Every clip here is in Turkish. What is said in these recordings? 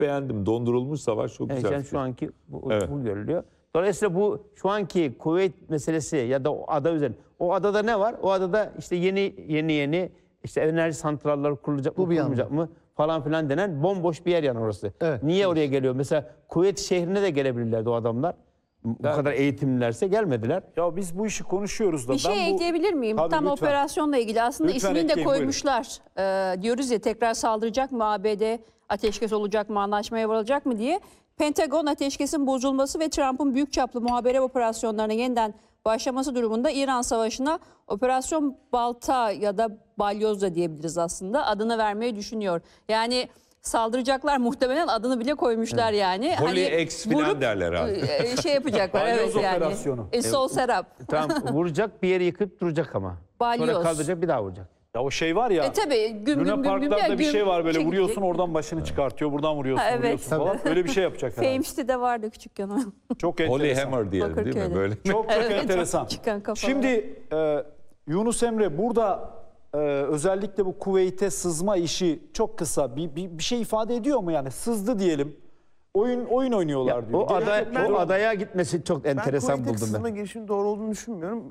beğendim. Dondurulmuş savaş çok güzel. Yani şu anki bu görülüyor. Dolayısıyla bu şu anki Kuveyt meselesi ya da o ada üzerinde. O adada ne var? O adada işte yeni işte enerji santralleri kurulacak mı, kurulmayacak mı falan filan denen bomboş bir yer yani orası. Evet. Niye oraya geliyor? Mesela Kuveyt şehrine de gelebilirlerdi o adamlar. Bu kadar eğitimlilerse gelmediler. Ya biz bu işi konuşuyoruz da. Bir şey ekleyebilir miyim? Tabii, Tam lütfen. operasyonla ilgili. Aslında Lütfen ismini de ekleyin, koymuşlar. Diyoruz ya, tekrar saldıracak mı ABD, ateşkes olacak mı, anlaşmaya varılacak mı diye. Pentagon ateşkesin bozulması ve Trump'ın büyük çaplı muhabere operasyonlarına yeniden başlaması durumunda İran Savaşı'na Operasyon Balta ya da Balyoz da diyebiliriz aslında, adını vermeyi düşünüyor. Yani saldıracaklar, muhtemelen adını bile koymuşlar yani. Holy X falan vurup, derler abi. Şey yapacaklar Balyoz evet yani. operasyonu. Sol serap. Trump vuracak, bir yeri yıkıp duracak ama. Sonra Balyoz. kaldıracak, bir daha vuracak. Ya o şey var ya. Tabii Luna Park'larda bir şey var, böyle çekecek. vuruyorsun, oradan başını çıkartıyor, buradan vuruyorsun, Ha, evet. vuruyorsun falan. Öyle bir şey yapacak herhalde. Fames'te vardı küçükken o. Çok Holy enteresan. Hammer diyelim değil mi? Bakırköy'de. Böyle. Çok Evet, enteresan. çıkan kafalar. Şimdi Yunus Emre, burada özellikle bu Kuveyt'e sızma işi çok kısa bir şey ifade ediyor mu yani? Sızdı diyelim. Oyun oynuyorlar diyor. O adaya gitmesi çok enteresan ben buldum sızma ben. girişinin doğru olduğunu düşünmüyorum.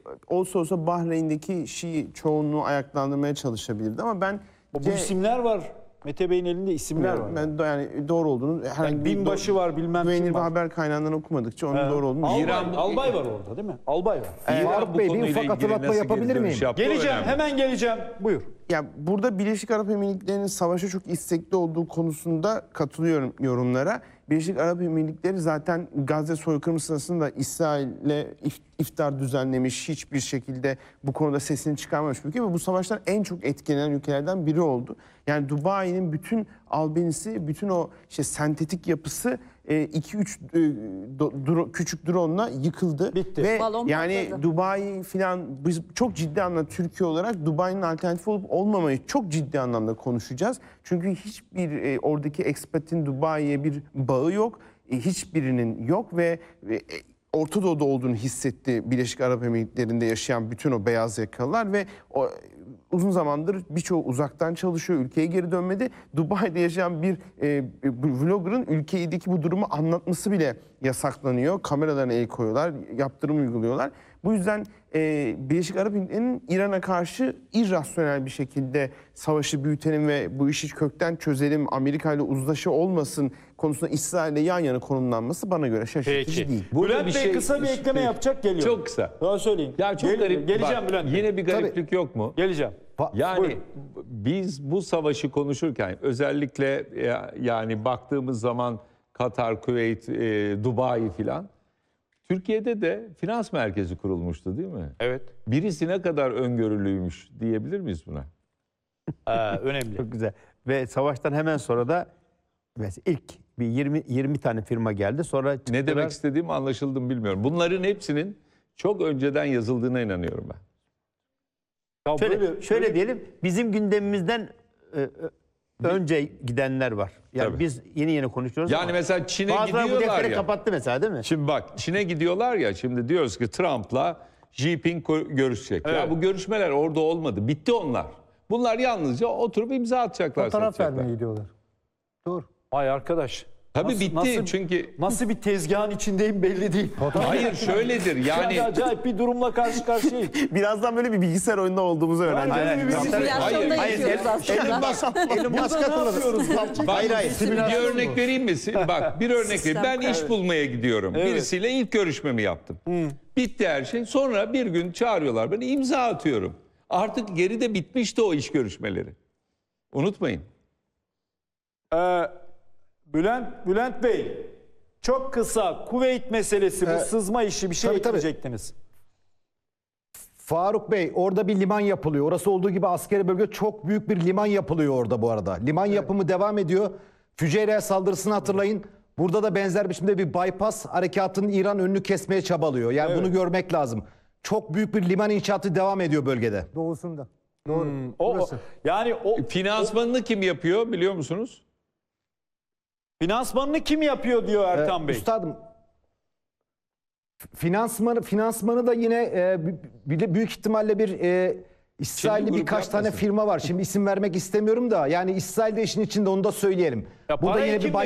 Olsa Bahreyn'deki Şii çoğunluğu ayaklandırmaya çalışabilirdi ama ben Bu isimler var. Mete Bey'in elinde isimler var. ben yani doğru olduğunu herhangi binbaşı var, bilmem kim güvenilir bir var. haber kaynağından okumadıkça onun doğru olduğunu Albay var orada değil mi? Albay var. İran bu Bey, bir konuyla ufak ilgili hatırlatma nasıl yapabilir geri dönüş miyim? yaptığı Geleceğim, önemli. hemen geleceğim. Buyur. Ya burada Birleşik Arap Emirlikleri'nin savaşa çok istekli olduğu konusunda katılıyorum yorumlara. Birleşik Arap Emirlikleri zaten Gazze soykırımı sırasında İsrail'le iftar düzenlemiş, hiçbir şekilde bu konuda sesini çıkarmamış bir ülke ve bu savaştan en çok etkilenen ülkelerden biri oldu. Yani Dubai'nin bütün albenisi, bütün o işte sentetik yapısı 2-3 küçük drone'la yıkıldı. Bitti. Ve Balon yani patladı. Dubai filan, biz çok ciddi anlamda Türkiye olarak Dubai'nin alternatifi olup olmamayı çok ciddi anlamda konuşacağız. Çünkü hiçbir oradaki expatin Dubai'ye bir bağı yok. Hiçbirinin yok ve Orta Doğu'da olduğunu hissetti Birleşik Arap Emirlikleri'nde yaşayan bütün o beyaz yakalılar ve uzun zamandır birçoğu uzaktan çalışıyor, ülkeye geri dönmedi. Dubai'de yaşayan bir vlogger'ın ülkedeki bu durumu anlatması bile yasaklanıyor. Kameralarına el koyuyorlar, yaptırım uyguluyorlar. Bu yüzden Birleşik Arap Emirlikleri'nin İran'a karşı irrasyonel bir şekilde savaşı büyütelim ve bu işi kökten çözelim, Amerika ile uzlaşı olmasın konusunda İsrail'le yan yana konumlanması bana göre şaşırtıcı değil. Burada Bülent Bey kısa bir ekleme yapacak, geliyor. Çok kısa. Daha söyleyin. Ya çok garip. Geleceğim Bak, Bülent Bey. yine bir gariplik yok mu? Geleceğim. Yani Buyurun. biz bu savaşı konuşurken özellikle yani baktığımız zaman Katar, Kuveyt, Dubai filan, Türkiye'de de finans merkezi kurulmuştu değil mi? Evet. Birisi ne kadar öngörülüymüş diyebilir miyiz buna? Önemli. Çok güzel. Ve savaştan hemen sonra da mesela ilk bir 20 tane firma geldi. Sonra çıktılar. Ne demek istediğim anlaşıldı mı bilmiyorum. Bunların hepsinin çok önceden yazıldığına inanıyorum ben. Ya Şöyle diyelim, bizim gündemimizden önce gidenler var. Yani Tabii. biz yeni konuşuyoruz Yani ama mesela Çin'e bazıları bu gidiyorlar defteri ya. kapattı mesela, değil mi? Şimdi bak Çin'e gidiyorlar ya, şimdi diyoruz ki Trump'la Xi Jinping görüşecek. Evet. Ya bu görüşmeler orada olmadı. Bitti onlar. Bunlar yalnızca oturup imza atacaklar. Fotoğraf satacaklar. vermeye gidiyorlar. Dur. Ay arkadaş. Tabii bitti çünkü... Nasıl bir tezgahın içindeyim belli değil. Hayır şöyledir yani... Acayip bir durumla karşı karşıyayız. Birazdan böyle bir bilgisayar oyununda olduğumuzu öğrendim. Simülasyonda Hayır, yaşıyoruz aslında. Elon Musk Bak, bir örnek vereyim mi? Bak bir örnek vereyim. Ben iş bulmaya gidiyorum. Evet. Birisiyle ilk görüşmemi yaptım. Bitti her şey. Sonra bir gün çağırıyorlar beni, imza atıyorum. Artık geride bitmişti o iş görüşmeleri. Unutmayın. Bülent Bey, çok kısa Kuveyt meselesi, bu sızma işi, bir şey tabii. ekleyecektiniz. Faruk Bey, orada bir liman yapılıyor. Orası olduğu gibi askeri bölge, çok büyük bir liman yapılıyor orada bu arada. Liman yapımı devam ediyor. Füceyre saldırısını hatırlayın. Burada da benzer biçimde bir bypass harekatının İran önünü kesmeye çabalıyor. Yani bunu görmek lazım. Çok büyük bir liman inşaatı devam ediyor bölgede. Doğusunda. Doğru. Yani Finansmanını kim yapıyor biliyor musunuz? finansmanını kim yapıyor diyor Ertan Bey. Üstadım, finansmanı da yine büyük ihtimalle bir İsrailli grup birkaç tane yapmasın. firma var. Şimdi isim vermek istemiyorum da yani İsrail de işin içinde, onu da söyleyelim. Ya Burada parayı yine kim bir